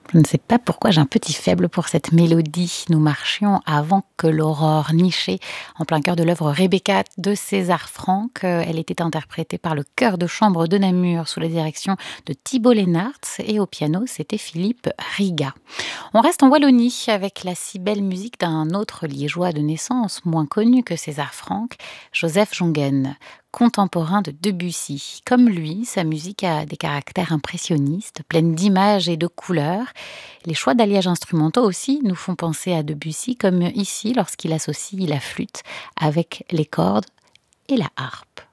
Je ne sais pas pourquoi j'ai un petit faible pour cette mélodie. Nous marchions avant que l'aurore nichait en plein cœur de l'œuvre Rebecca de César Franck. Elle était interprétée par le chœur de chambre de Namur sous la direction de Thibault Lénart et au piano c'était Philippe Riga. On reste en Wallonie avec la si belle musique d'un autre liégeois de naissance moins connu que César Franck, Joseph Jongen, contemporain de Debussy. Comme lui, sa musique a des caractères impressionnistes, pleine d'images et de couleurs. Les choix d'alliages instrumentaux aussi nous font penser à Debussy, comme ici lorsqu'il associe la flûte avec les cordes et la harpe.